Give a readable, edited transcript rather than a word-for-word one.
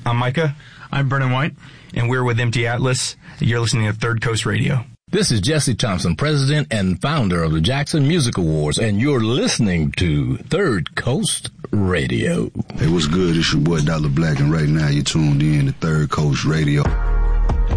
I'm Micah. I'm Brennan White. And we're with Empty Atlas. You're listening to Third Coast Radio. This is Jesse Thompson, president and founder of the Jackson Music Awards, and you're listening to Third Coast Radio. Hey, what's good? It's your boy Dollar Black, and right now you're tuned in to Third Coast Radio.